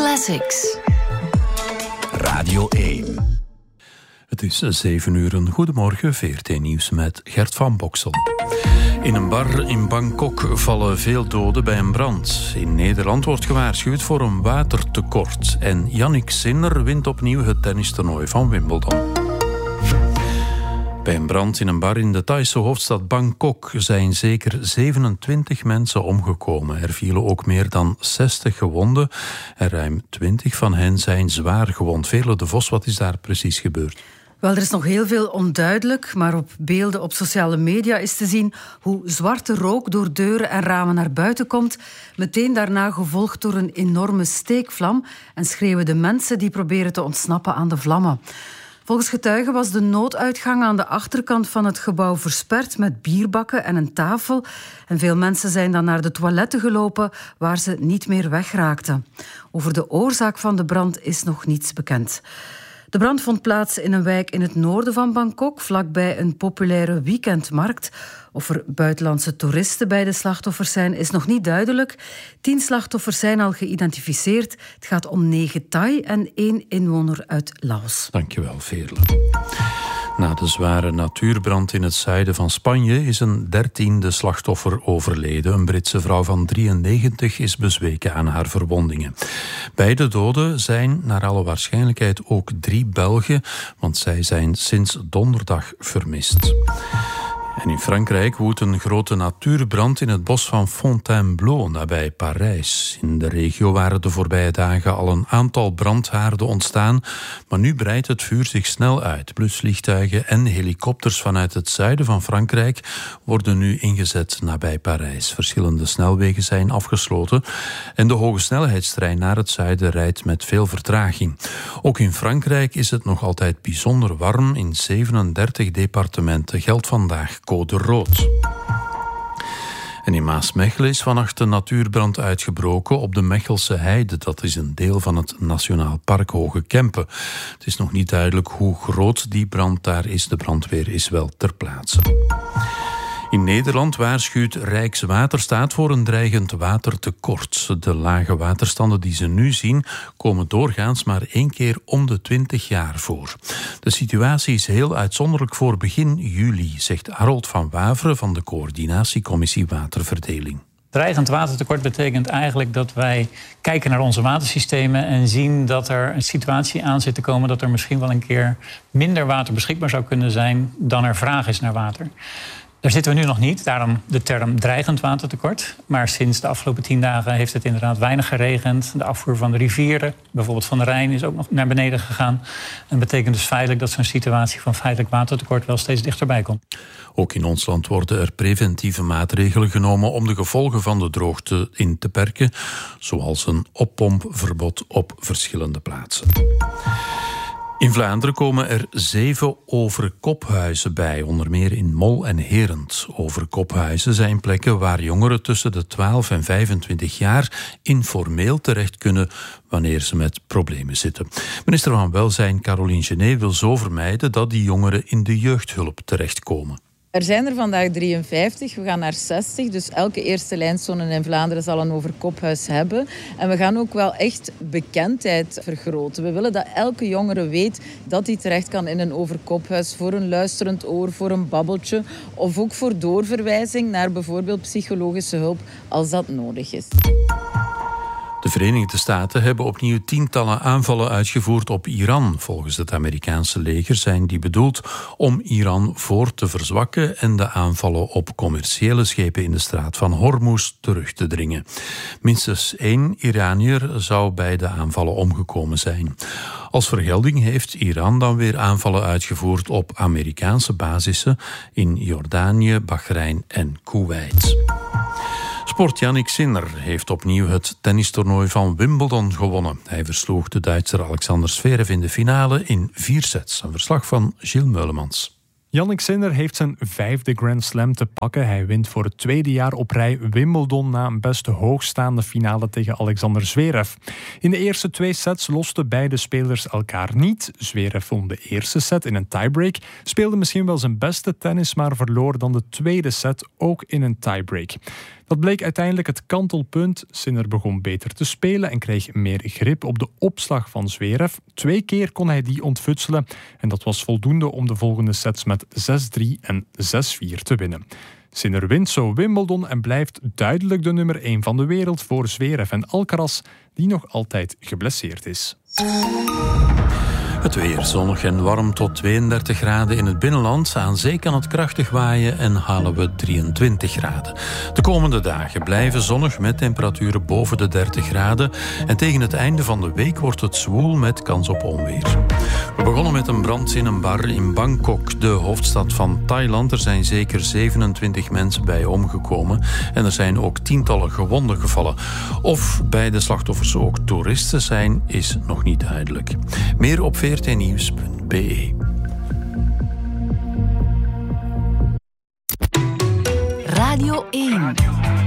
Classics. Radio 1. Het is 7 uur. Goedemorgen, VRT Nieuws met Gert van Boksel. In een bar in Bangkok vallen veel doden bij een brand. In Nederland wordt gewaarschuwd voor een watertekort. En Jannik Sinner wint opnieuw het tennistoernooi van Wimbledon. Bij een brand in een bar in de Thaise hoofdstad Bangkok zijn zeker 27 mensen omgekomen. Er vielen ook meer dan 60 gewonden en ruim 20 van hen zijn zwaar gewond. Veerle de Vos, wat is daar precies gebeurd? Wel, er is nog heel veel onduidelijk, maar op beelden op sociale media is te zien hoe zwarte rook door deuren en ramen naar buiten komt. Meteen daarna gevolgd door een enorme steekvlam en schreeuwen de mensen die proberen te ontsnappen aan de vlammen. Volgens getuigen was de nooduitgang aan de achterkant van het gebouw versperd met bierbakken en een tafel. En veel mensen zijn dan naar de toiletten gelopen waar ze niet meer wegraakten. Over de oorzaak van de brand is nog niets bekend. De brand vond plaats in een wijk in het noorden van Bangkok, vlakbij een populaire weekendmarkt. Of er buitenlandse toeristen bij de slachtoffers zijn, is nog niet duidelijk. 10 slachtoffers zijn al geïdentificeerd. Het gaat om 9 Thai en 1 inwoner uit Laos. Dankjewel, Veerle. Na de zware natuurbrand in het zuiden van Spanje is een 13e slachtoffer overleden. Een Britse vrouw van 93 is bezweken aan haar verwondingen. Beide doden zijn naar alle waarschijnheidslijkheid ook 3 Belgen, want zij zijn sinds donderdag vermist. En in Frankrijk woedt een grote natuurbrand in het bos van Fontainebleau nabij Parijs. In de regio waren de voorbije dagen al een aantal brandhaarden ontstaan, maar nu breidt het vuur zich snel uit. Blusvliegtuigen en helikopters vanuit het zuiden van Frankrijk worden nu ingezet nabij Parijs. Verschillende snelwegen zijn afgesloten en de hogesnelheidstrein naar het zuiden rijdt met veel vertraging. Ook in Frankrijk is het nog altijd bijzonder warm. In 37 departementen geldt vandaag code rood. En in Maasmechelen is vannacht een natuurbrand uitgebroken op de Mechelse Heide. Dat is een deel van het Nationaal Park Hoge Kempen. Het is nog niet duidelijk hoe groot die brand daar is. De brandweer is wel ter plaatse. In Nederland waarschuwt Rijkswaterstaat voor een dreigend watertekort. De lage waterstanden die ze nu zien komen doorgaans maar 1 keer om de 20 jaar voor. De situatie is heel uitzonderlijk voor begin juli, zegt Harold van Waveren van de Coördinatiecommissie Waterverdeling. Dreigend watertekort betekent eigenlijk dat wij kijken naar onze watersystemen en zien dat er een situatie aan zit te komen dat er misschien wel een keer minder water beschikbaar zou kunnen zijn dan er vraag is naar water. Daar zitten we nu nog niet, daarom de term dreigend watertekort. Maar sinds de afgelopen 10 dagen heeft het inderdaad weinig geregend. De afvoer van de rivieren, bijvoorbeeld van de Rijn, is ook nog naar beneden gegaan. En betekent dus feitelijk dat zo'n situatie van feitelijk watertekort wel steeds dichterbij komt. Ook in ons land worden er preventieve maatregelen genomen om de gevolgen van de droogte in te perken, zoals een oppompverbod op verschillende plaatsen. In Vlaanderen komen er 7 overkophuizen bij, onder meer in Mol en Herent. Overkophuizen zijn plekken waar jongeren tussen de 12 en 25 jaar informeel terecht kunnen wanneer ze met problemen zitten. Minister van Welzijn Caroline Genet wil zo vermijden dat die jongeren in de jeugdhulp terechtkomen. Er zijn er vandaag 53, we gaan naar 60. Dus elke eerste lijnzone in Vlaanderen zal een overkophuis hebben. En we gaan ook wel echt bekendheid vergroten. We willen dat elke jongere weet dat hij terecht kan in een overkophuis voor een luisterend oor, voor een babbeltje of ook voor doorverwijzing naar bijvoorbeeld psychologische hulp als dat nodig is. De Verenigde Staten hebben opnieuw tientallen aanvallen uitgevoerd op Iran. Volgens het Amerikaanse leger zijn die bedoeld om Iran voor te verzwakken en de aanvallen op commerciële schepen in de straat van Hormuz terug te dringen. Minstens 1 Iranier zou bij de aanvallen omgekomen zijn. Als vergelding heeft Iran dan weer aanvallen uitgevoerd op Amerikaanse basissen in Jordanië, Bahrein en Kuwait. Sport Jannik Sinner heeft opnieuw het tennistoernooi van Wimbledon gewonnen. Hij versloeg de Duitser Alexander Zverev in de finale in 4 sets. Een verslag van Gilles Meulemans. Jannik Sinner heeft zijn 5e Grand Slam te pakken. Hij wint voor het 2e jaar op rij Wimbledon na een best hoogstaande finale tegen Alexander Zverev. In de eerste 2 sets losten beide spelers elkaar niet. Zverev won de eerste set in een tiebreak, speelde misschien wel zijn beste tennis, maar verloor dan de tweede set ook in een tiebreak. Dat bleek uiteindelijk het kantelpunt. Sinner begon beter te spelen en kreeg meer grip op de opslag van Zverev. 2 keer kon hij die ontfutselen en dat was voldoende om de volgende sets met 6-3 en 6-4 te winnen. Sinner wint zo Wimbledon en blijft duidelijk de nummer 1 van de wereld voor Zverev en Alcaraz, die nog altijd geblesseerd is. Het weer zonnig en warm tot 32 graden in het binnenland. Aan zee kan het krachtig waaien en halen we 23 graden. De komende dagen blijven zonnig met temperaturen boven de 30 graden. En tegen het einde van de week wordt het zwoel met kans op onweer. We begonnen met een brand in een bar in Bangkok, de hoofdstad van Thailand. Er zijn zeker 27 mensen bij omgekomen. En er zijn ook tientallen gewonden gevallen. Of bij de slachtoffers ook toeristen zijn, is nog niet duidelijk. Meer op vrtnieuws.be. Radio 1.